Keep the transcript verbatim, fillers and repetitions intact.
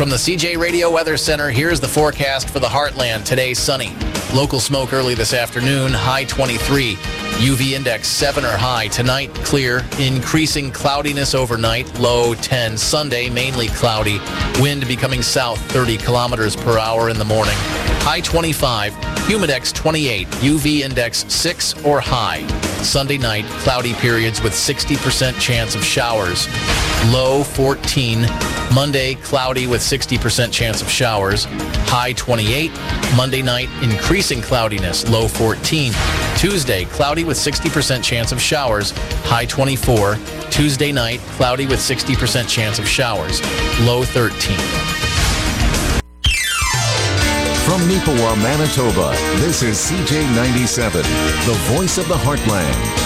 From the C J Radio Weather Center, here's the forecast for the Heartland. Today, sunny. Local smoke early this afternoon, high twenty-three. U V index seven or high. Tonight, clear. Increasing cloudiness overnight, low ten. Sunday, mainly cloudy. Wind becoming south, thirty kilometers per hour in the morning. High twenty-five. Humidex twenty-eight. U V index six or high. Sunday night, cloudy periods with sixty percent chance of showers. Low fourteen. Monday, cloudy with sixty percent chance of showers. High twenty-eight. Monday night, increasing cloudiness. Low fourteen. Tuesday, cloudy with sixty percent chance of showers. High twenty-four. Tuesday night, cloudy with sixty percent chance of showers. Low thirteen. From Neepawa, Manitoba, this is C J ninety-seven, the voice of the Heartland.